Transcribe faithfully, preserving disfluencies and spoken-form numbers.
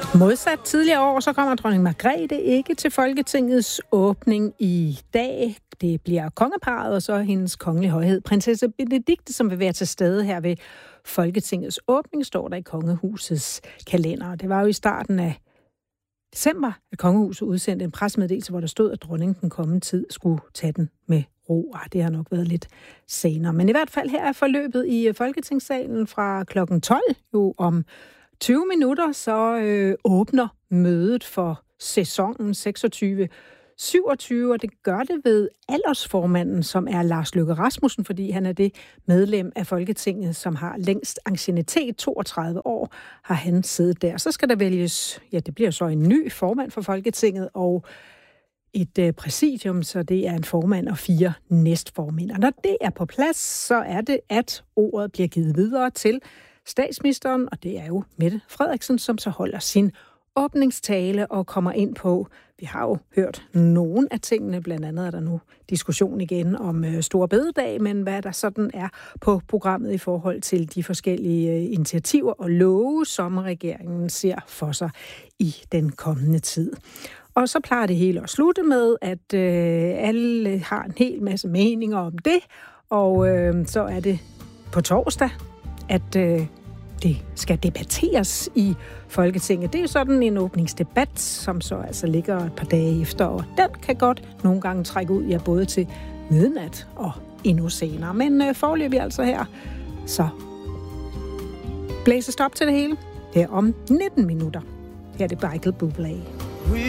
Modsat tidligere år, så kommer dronning Margrethe ikke til Folketingets åbning i dag. Det bliver kongeparret og så hendes kongelige højhed, prinsesse Benedikte, som vil være til stede her ved Folketingets åbning, står der i kongehusets kalender. Det var jo i starten af december, at kongehuset udsendte en pressemeddelelse, hvor der stod, at dronningen den kommende tid skulle tage den med ro. Det har nok været lidt senere. Men i hvert fald her er forløbet i Folketingssalen fra klokken tolv, jo om tyve minutter, så øh, åbner mødet for sæsonen seksogtyve syvogtyve, og det gør det ved aldersformanden, som er Lars Løkke Rasmussen, fordi han er det medlem af Folketinget, som har længst anciennitet, toogtredive år, har han siddet der. Så skal der vælges, ja, det bliver så en ny formand for Folketinget, og et øh, præsidium, så det er en formand og fire næstformænd. Og når det er på plads, så er det, at ordet bliver givet videre til statsministeren, og det er jo Mette Frederiksen, som så holder sin åbningstale og kommer ind på, vi har jo hørt nogle af tingene, blandt andet er der nu diskussion igen om øh, Store Bededag, men hvad der sådan er på programmet i forhold til de forskellige øh, initiativer og love, som regeringen ser for sig i den kommende tid. Og så plejer det hele at slutte med, at øh, alle har en hel masse meninger om det, og øh, så er det på torsdag, at øh, det skal debatteres i Folketinget. Det er jo sådan en åbningsdebat, som så altså ligger et par dage efter, og den kan godt nogle gange trække ud, ja, både til midnat og endnu senere. Men øh, foreløbig altså her, så blæses op til det hele. Det er om nitten minutter. Her er det Michael Bublé.